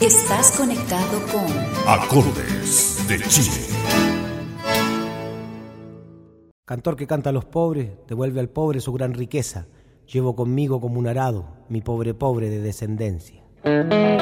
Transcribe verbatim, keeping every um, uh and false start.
Estás conectado con Acordes de Chile. Cantor que canta a los pobres, devuelve al pobre su gran riqueza. Llevo conmigo como un arado, mi pobre pobre de descendencia.